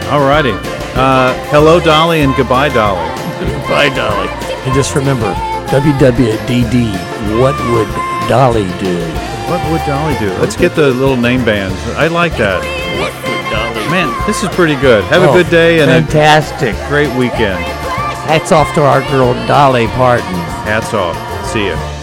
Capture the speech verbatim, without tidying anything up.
All righty. Uh, hello, Dolly, and goodbye, Dolly. Goodbye, Dolly. And just remember, W W D D, what would Dolly do? What would Dolly do? Let's get the little name bands. I like that. What would Dolly do? Man, this is pretty good. Have Oh, a good day and fantastic. a great weekend. Hats off to our girl, Dolly Parton. Hats off. See ya.